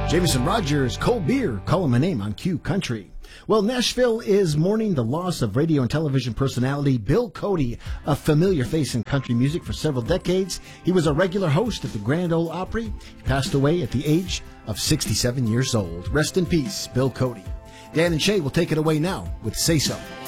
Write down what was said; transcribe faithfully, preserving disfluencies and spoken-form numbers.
Jameson Rogers, Cold Beer, Call Him a Name on Q Country. Well, Nashville is mourning the loss of radio and television personality Bill Cody, a familiar face in country music for several decades. He was a regular host at the Grand Ole Opry. He passed away at the age of sixty-seven years old. Rest in peace, Bill Cody. Dan and Shay will take it away now with Say So.